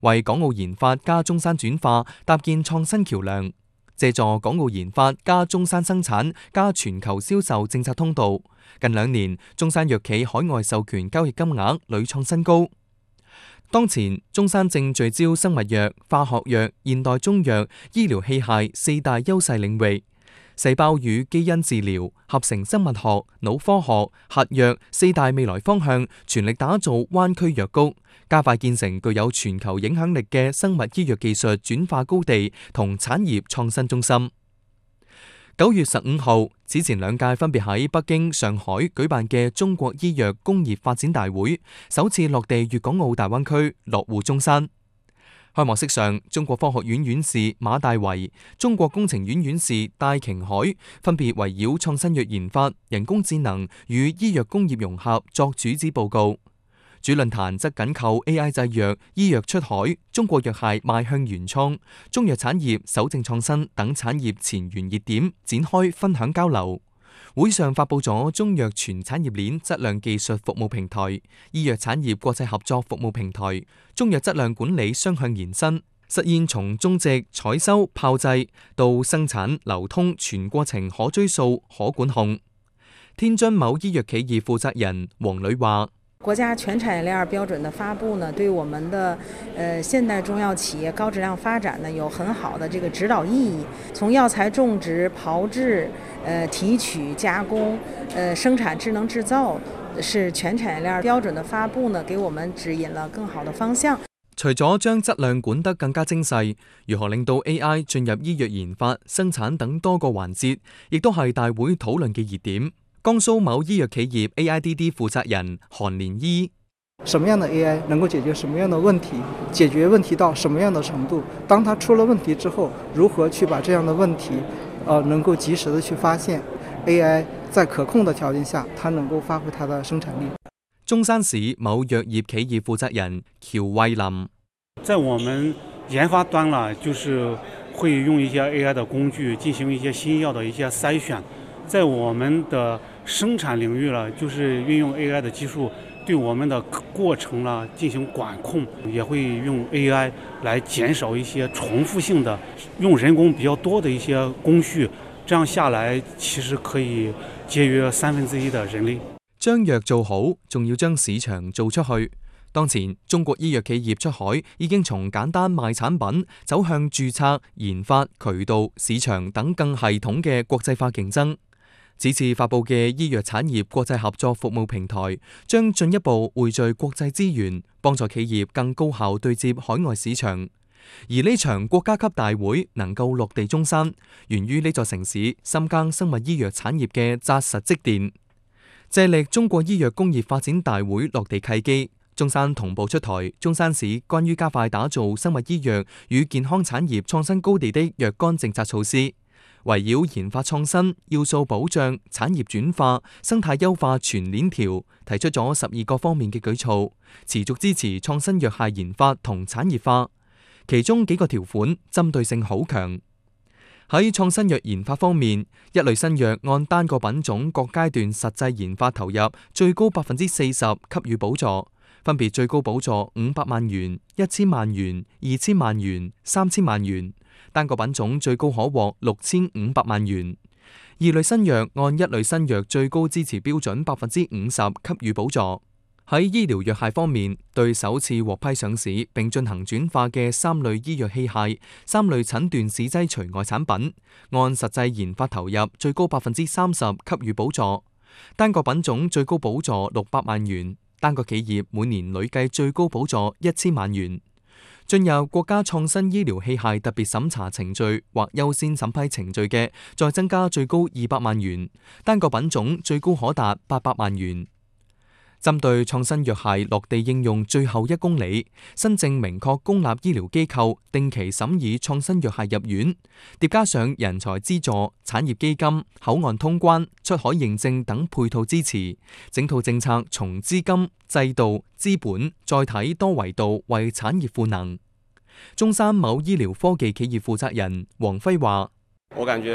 為港澳研發加中山轉化搭建創新橋梁，借助港澳研發加中山生產加全球銷售政策通道，近2年中山藥企海外授權交易金額屢創新高。當前中山正聚焦生物藥、化學藥、現代中藥、醫療器械4大優勢領域，細胞與基因治療、合成生物學、腦科學、核藥4大未來方向，全力打造灣區藥谷，加快建成具有全球影響力嘅生物醫藥技術轉化高地同產業創新中心。9月15號，此前2屆分別喺北京、上海舉辦嘅中國醫藥工業發展大會，首次落地粵港澳大灣區，落戶中山。開幕式上，中國科學院院士馬大為、中國工程院院士戴瓊海分別圍繞創新藥研發、人工智能與醫藥工業融合作主旨報告。主論壇則緊扣 AI 製藥、醫藥出海、中國藥械邁向原創、中藥產業守正創新等產業前沿熱點展開分享交流。會上發佈咗中藥全產業鏈質量技術服務平台、醫藥產業國際合作服務平台、中藥質量管理雙向延伸，實現從種植、採收、炮製到生產流通全過程可追溯、可管控。天津某醫藥企業負責人黃磊話： 國家全產業鏈標準的發布呢，對我們的現代中藥企業高質量發展呢，有很好的這個指導意義。從藥材種植、炮製、提取、加工、生產智能製造，是全產業鏈標準的發布呢，給我們指引了更好的方向。 除咗將質量管得更加精細，如何令到 AI 進入醫藥研發、生產等多個環節，亦都係大會討論嘅熱點。江蘇某醫藥企業 AIDD 負責人韓連依： 什麼樣的 AI 能夠解決什麼樣的問題？解決問題到什麼樣的程度？當它出了問題之後，如何去把這樣的問題，能夠及時的去發現 ？AI 在可控的條件下，它能夠發揮它的生產力。 中山市某藥業企業負責人喬慧林： 在我們研發端啦，就是會用一些 AI 的工具進行一些新藥的一些篩選。在我們的生產領域了，就是運用 AI 的技術對我們的過程了進行管控，也會用 AI 來減少一些重複性的用人工比較多的一些工序，這樣下來其實可以節約1/3的人力。 將藥做好，仲要將市場做出去。當前中國醫藥企業出海已經從簡單賣產品走向註冊、研發、渠道、市場等更系統嘅國際化競爭。此次發佈嘅醫藥產業國際合作服務平台，將進一步匯聚國際資源，幫助企業更高效對接海外市場。而呢場國家級大會能夠落地中山，源於呢座城市深耕生物醫藥產業嘅紮實積澱。借力中國醫藥工業發展大會落地契機，中山同步出台中山市關於加快打造生物醫藥與健康產業創新高地的若干政策措施。圍繞研發創新、要素保障、產業轉化、生態優化全鏈條，提出咗12個方面嘅舉措，持續支持創新藥械研發同產業化。其中幾個條款針對性好強。喺創新藥研發方面，一類新藥按單個品種各階段實際研發投入最高40%給予補助，分別最高補助500萬元、1000萬元、2000萬元、3000萬元。單個品種最高可獲6500萬元。二類新藥按一類新藥最高支持標準50%給予補助。喺醫療藥械方面，對首次獲批上市並進行轉化嘅3類醫藥器械、3類診斷試劑除外產品，按實際研發投入最高30%給予補助。單個品種最高補助600萬元，單個企業每年累計最高補助1000萬元。進入國家創新醫療器械特別審查程序或優先審批程序嘅，再增加最高200萬元，單個品種最高可達800萬元。針對創新藥械落地應用最後1公里，新政明確公立醫療機構定期審議創新藥械入院，疊加上人才資助、產業基金、口岸通關、出海認證等配套支持，整套政策從資金、制度、資本、載體多維度為產業賦能。中山某醫療科技企業負責人黃輝話： 我感覺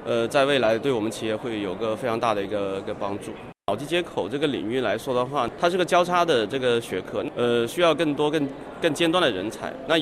在未来对我们企业会有个非常大的一个帮助。脑机接口这个领域来说的话，它是个交叉的这个学科，需要更多更尖端的人才。那